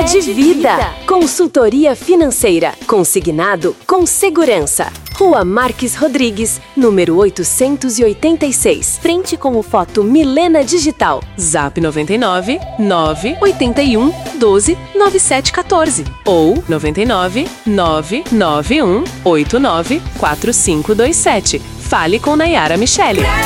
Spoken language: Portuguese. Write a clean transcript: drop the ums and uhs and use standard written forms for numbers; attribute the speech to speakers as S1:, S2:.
S1: de vida. Consultoria financeira. Consignado com segurança. Rua Marques Rodrigues, número 886. Frente com o Foto Milena Digital. Zap 99 981 12 9714 ou 99 991 89 4527. Fale com Nayara Michele.